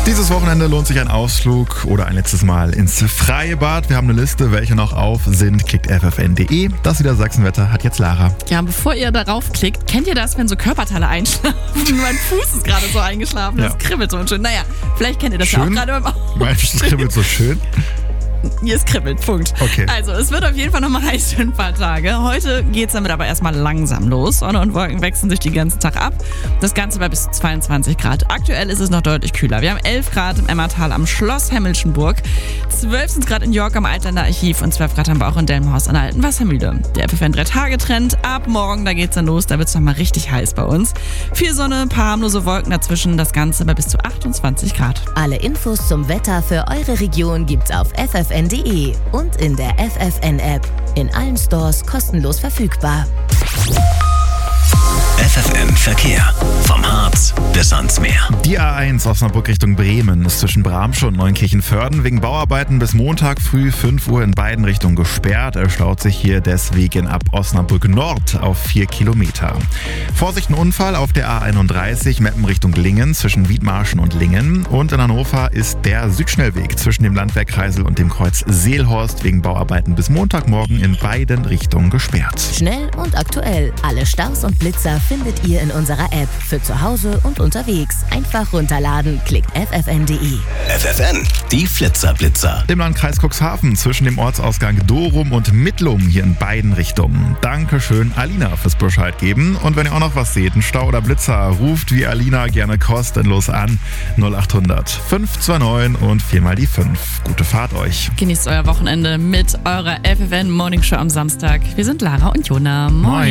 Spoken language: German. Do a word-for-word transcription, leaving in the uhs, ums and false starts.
Dieses Wochenende lohnt sich ein Ausflug oder ein letztes Mal ins freie Bad. Wir haben eine Liste, welche noch auf sind. Klickt f f n punkt d e. Das Niedersachsenwetter hat jetzt Lara. Ja, bevor ihr darauf klickt, kennt ihr das, wenn so Körperteile einschlafen? Mein Fuß ist gerade so eingeschlafen, das Ja. kribbelt so und schön. Naja, vielleicht kennt ihr das Schön? ja auch gerade beim Meinst du, es kribbelt so schön? Hier ist kribbelt, Punkt. Okay. Also, es wird auf jeden Fall nochmal heiß für ein paar Tage. Heute geht es damit aber erstmal langsam los. Sonne und Wolken wechseln sich den ganzen Tag ab. Das Ganze bei bis zu zweiundzwanzig Grad. Aktuell ist es noch deutlich kühler. Wir haben elf Grad im Emmertal am Schloss Hemmelschenburg, zwölf sind Grad in York am Altländer Archiv und zwölf Grad haben wir auch in Delmenhorst an der Alten Wassermühle. Der F F N drei Tage Trend. Ab morgen, da geht's dann los. Da wird's nochmal richtig heiß bei uns. Viel Sonne, ein paar harmlose Wolken dazwischen. Das Ganze bei bis zu achtundzwanzig Grad. Alle Infos zum Wetter für eure Region gibt's auf f f n punkt d e und in der F F N-App. In allen Stores kostenlos verfügbar. F F N Verkehr. Vom Harz bis ans Meer. Die A eins Osnabrück Richtung Bremen ist zwischen Bramsche und Neunkirchen-Vörden wegen Bauarbeiten bis Montag früh fünf Uhr in beiden Richtungen gesperrt. Er staut sich hier deswegen ab Osnabrück Nord auf vier Kilometer. Vorsicht, ein Unfall auf der A einunddreißig Meppen Richtung Lingen zwischen Wiedmarschen und Lingen. Und in Hannover ist der Südschnellweg zwischen dem Landwehr Kreisel und dem Kreuz Seelhorst wegen Bauarbeiten bis Montagmorgen in beiden Richtungen gesperrt. Schnell und aktuell. Alle Staus und Blitzer findet ihr in unserer App. Für zu Hause und unterwegs. Einfach runterladen. Klickt f f n punkt d e. F F N, die Flitzerblitzer. Im Landkreis Cuxhaven zwischen dem Ortsausgang Dorum und Mittlum hier in beiden Richtungen. Dankeschön, Alina, fürs Bescheid geben. Und wenn ihr auch noch was seht, ein Stau oder Blitzer, ruft wie Alina gerne kostenlos an. null acht hundert fünf zwei neun und viermal die fünf. Gute Fahrt euch. Genießt euer Wochenende mit eurer F F N Morning Show am Samstag. Wir sind Lara und Jona. Moin.